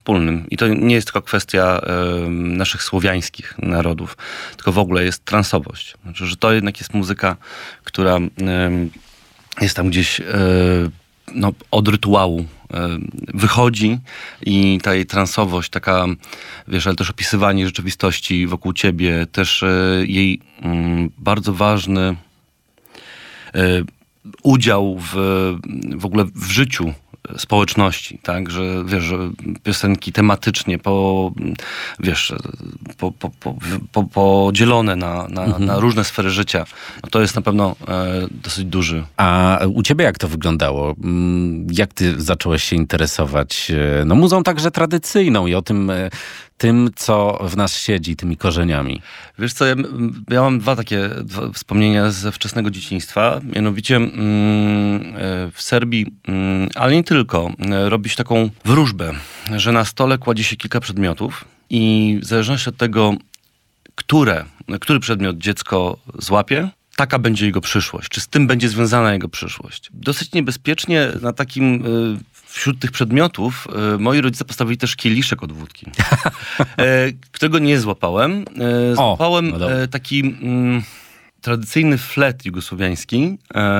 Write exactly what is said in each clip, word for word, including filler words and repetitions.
wspólnym. I to nie jest tylko kwestia y, naszych słowiańskich narodów, tylko w ogóle jest transowość. Znaczy, że to jednak jest muzyka, która y, jest tam gdzieś y, no, od rytuału y, wychodzi i ta jej transowość, taka, wiesz, ale też opisywanie rzeczywistości wokół ciebie, też y, jej y, bardzo ważny y, udział w, w ogóle w życiu społeczności, tak, że wiesz, że piosenki tematycznie po, wiesz, po, po, po, po, podzielone na, na, mhm. na różne sfery życia, no to jest na pewno e, dosyć duży. A u ciebie jak to wyglądało? Jak ty zacząłeś się interesować no muzą także tradycyjną i o tym, tym, co w nas siedzi, tymi korzeniami? Wiesz co, ja, ja mam dwa takie dwa wspomnienia ze wczesnego dzieciństwa. Mianowicie mm, w Serbii, mm, ale nie tylko, robi się taką wróżbę, że na stole kładzie się kilka przedmiotów i w zależności od tego, które, który przedmiot dziecko złapie, taka będzie jego przyszłość. Czy z tym będzie związana jego przyszłość. Dosyć niebezpiecznie na takim... Wśród tych przedmiotów y, moi rodzice postawili też kieliszek od wódki, e, którego nie złapałem. E, złapałem o, no e, taki mm, tradycyjny flet jugosłowiański,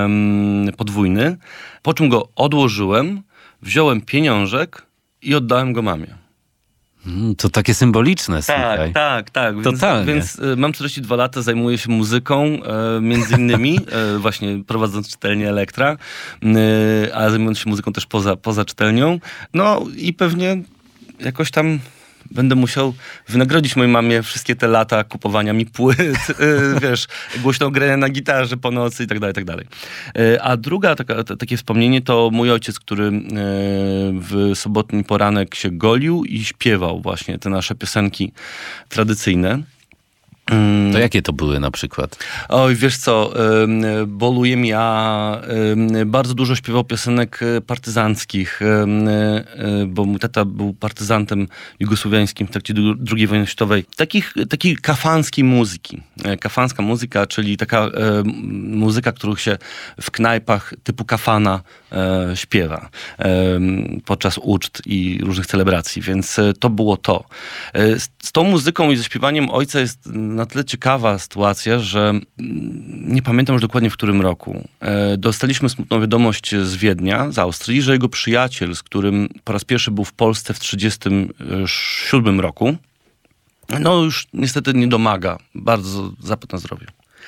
e, podwójny, po czym go odłożyłem, wziąłem pieniążek i oddałem go mamie. Mm, to takie symboliczne, słuchaj. Tak, tak, tak. Więc, Totalnie. Więc y, mam czterdzieści dwa lata, zajmuję się muzyką, y, między innymi, y, właśnie prowadząc czytelnię Elektra, y, a zajmując się muzyką też poza, poza czytelnią. No i pewnie jakoś tam będę musiał wynagrodzić mojej mamie wszystkie te lata kupowania mi płyt, yy, wiesz, głośno grania na gitarze po nocy i tak dalej, i tak dalej. Yy, a druga taka, t- takie wspomnienie to mój ojciec, który yy, w sobotni poranek się golił i śpiewał właśnie te nasze piosenki tradycyjne. To jakie to były na przykład? Oj, wiesz co, y, Bolujem ja y, bardzo dużo śpiewał piosenek partyzanckich, y, y, bo mój tata był partyzantem jugosłowiańskim w trakcie drugiej wojny światowej. Takich, takiej kafanskiej muzyki. Kafanska muzyka, czyli taka y, muzyka, którą się w knajpach typu kafana y, śpiewa y, podczas uczt i różnych celebracji, więc y, to było to. Y, z, z tą muzyką i ze śpiewaniem ojca jest na tyle ciekawa sytuacja, że nie pamiętam już dokładnie w którym roku. E, dostaliśmy smutną wiadomość z Wiednia, z Austrii, że jego przyjaciel, z którym po raz pierwszy był w Polsce w trzydziestym siódmym roku, no już niestety nie domaga. Bardzo zapyta na zdrowie.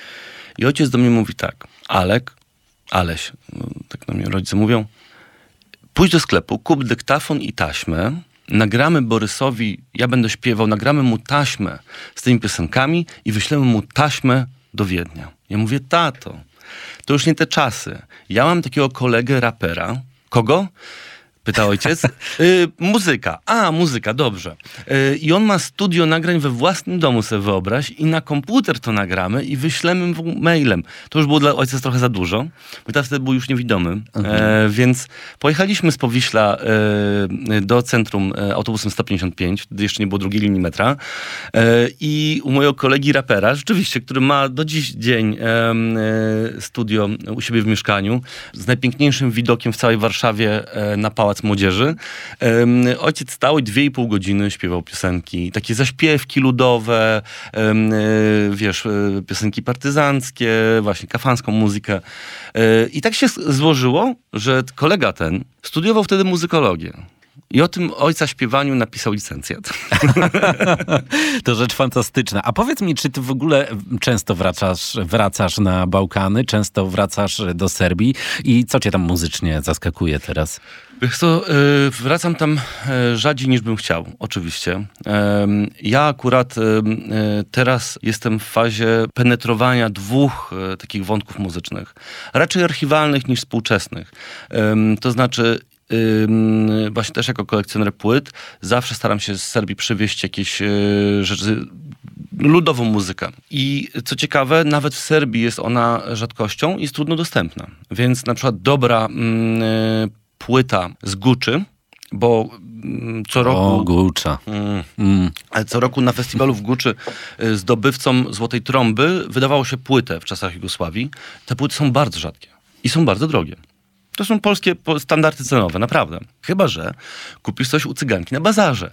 I ojciec do mnie mówi tak: Alek, Aleś, no, tak na mnie rodzice mówią, pójdź do sklepu, kup dyktafon i taśmę, nagramy Borysowi, ja będę śpiewał, nagramy mu taśmę z tymi piosenkami i wyślemy mu taśmę do Wiednia. Ja mówię, tato, to już nie te czasy. Ja mam takiego kolegę rapera. Kogo? Pyta ojciec. Y, muzyka. A, muzyka, dobrze. Y, I on ma studio nagrań we własnym domu, sobie wyobraź, i na komputer to nagramy i wyślemy mu mailem. To już było dla ojca trochę za dużo, bo teraz wtedy był już niewidomy. Mhm. E, więc pojechaliśmy z Powiśla e, do centrum e, autobusem sto pięćdziesiąt pięć, wtedy jeszcze nie było drugiej linii metra. E, I u mojego kolegi rapera, rzeczywiście, który ma do dziś dzień e, e, studio u siebie w mieszkaniu, z najpiękniejszym widokiem w całej Warszawie e, na Pałac Młodzieży. Um, ojciec stał i dwie i pół godziny śpiewał piosenki. Takie zaśpiewki ludowe, um, wiesz, piosenki partyzanckie, właśnie kafanską muzykę. I tak się złożyło, że kolega ten studiował wtedy muzykologię. I o tym ojca śpiewaniu napisał licencjat. To rzecz fantastyczna. A powiedz mi, czy ty w ogóle często wracasz, wracasz na Bałkany, często wracasz do Serbii i co cię tam muzycznie zaskakuje teraz? Wiesz co, wracam tam rzadziej niż bym chciał, oczywiście. Ja akurat teraz jestem w fazie penetrowania dwóch takich wątków muzycznych. Raczej archiwalnych niż współczesnych. To znaczy Yy, właśnie też jako kolekcjoner płyt zawsze staram się z Serbii przywieźć jakieś yy, rzeczy, ludową muzykę. I co ciekawe, nawet w Serbii jest ona rzadkością i jest trudno dostępna. Więc na przykład dobra yy, płyta z Guczy, bo yy, co roku... O, Gucza. Yy, mm. Co roku na festiwalu w Guczy yy, zdobywcom Złotej Trąby wydawało się płytę w czasach Jugosławii. Te płyty są bardzo rzadkie i są bardzo drogie. To są polskie po- standardy cenowe, naprawdę. Chyba że kupisz coś u cyganki na bazarze.